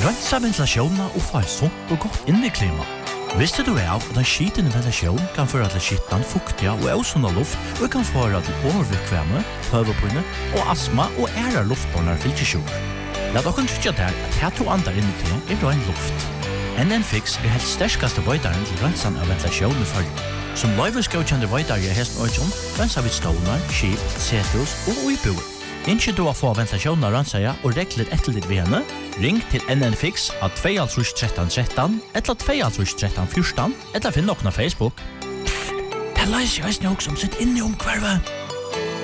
Rensa ventilasjonen og få et sunt og godt inneklima. Visste du av at en skitende ventilasjon kan føre til skittan, fuktiga og ausunda luft og kan føre til overvikvemme, høvepinne og astma og æra luftbornar fylkesjur. La dere trykke der at her to andre inni til ren luft. NN-Fix helt sterskaste veidaren til rensan av ventilasjon i følge. Som løyveskaukjende veidare i hesten Øyjon, rensa vid stålar, skip, setus og uiboer. Innskje du å få ventilasjonen av rensaja og regler etter ditt ved henne, ring til NN-Fix av 21313 eller 21314 eller finn noen av Facebook. Det løser jeg også som sitt inni omkvarvet.